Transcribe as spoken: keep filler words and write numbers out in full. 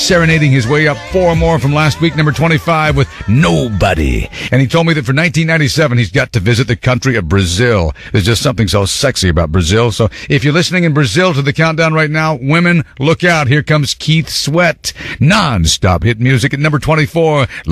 serenading his way up four more from last week, number twenty-five with Nobody. And he told me that for nineteen ninety-seven, he's got to visit the country of Brazil. There's just something so sexy about Brazil. So if you're listening in Brazil to the countdown right now, women, look out. Here comes Keith Sweat. Non-stop hit music at number twenty-four.